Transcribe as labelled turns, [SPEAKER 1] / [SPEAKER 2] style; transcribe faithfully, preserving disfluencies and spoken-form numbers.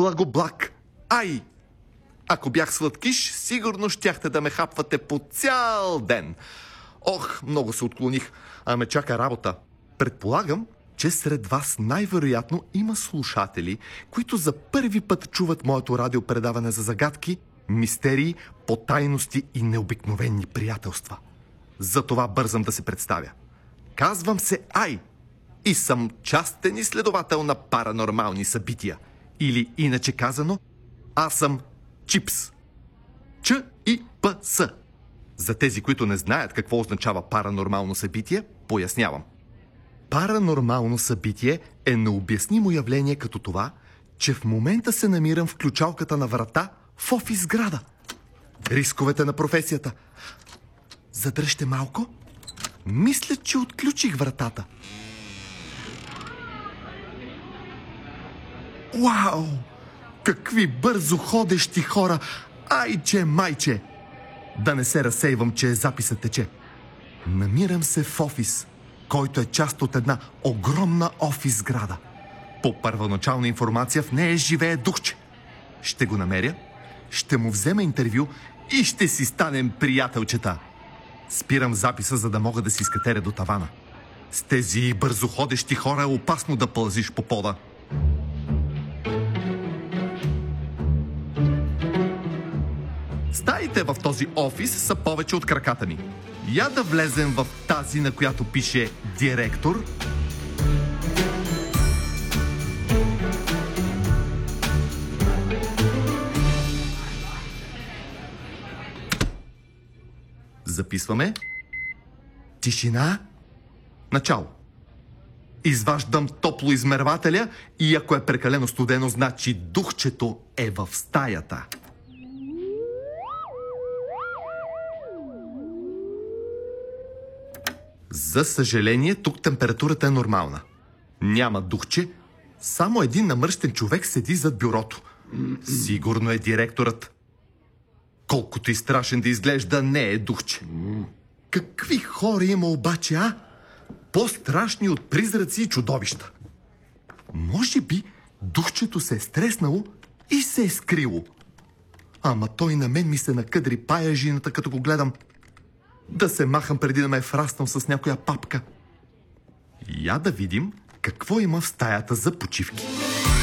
[SPEAKER 1] Благоблак. Ай! Ако бях сладкиш, сигурно щяхте да ме хапвате по цял ден. Ох, много се отклоних, а ме чака работа. Предполагам, че сред вас най-вероятно има слушатели, които за първи път чуват моето радиопредаване за загадки, мистерии, потайности и необикновени приятелства. Затова бързам да се представя. Казвам се Ай и съм частен изследовател на паранормални събития. Или иначе казано, аз съм Чипс. Ч и П С. За тези, които не знаят какво означава паранормално събитие, пояснявам. Паранормално събитие е необяснимо явление като това, че в момента се намирам в ключалката на врата в офис сграда. Рисковете на професията. Задръжте малко. Мисля, че отключих вратата. Уау! Какви бързо ходещи хора! Айче, майче! Да не се разсейвам, че записът тече. Намирам се в офис, който е част от една огромна офис сграда. По първоначална информация в нея живее духче. Ще го намеря, ще му взема интервю и ще си станем приятелчета. Спирам записа, за да мога да си изкатеря до тавана. С тези бързоходещи хора е опасно да пълзиш по пода. Стаите в този офис са повече от краката ми. Я да влезем в тази, на която пише директор. Записваме. Тишина. Начало. Изваждам топлоизмервателя и ако е прекалено студено, значи духчето е в стаята. За съжаление, тук температурата е нормална. Няма духче, само един намръщен човек седи зад бюрото. Сигурно е директорът. Колкото и страшен да изглежда, не е духче. Какви хора има обаче, а? По-страшни от призраци и чудовища. Може би духчето се е стреснало и се е скрило. Ама той на мен ми се накъдри паяжината, като го гледам. Да се махам преди да ме е фраснал с някоя папка. Я да видим какво има в стаята за почивки.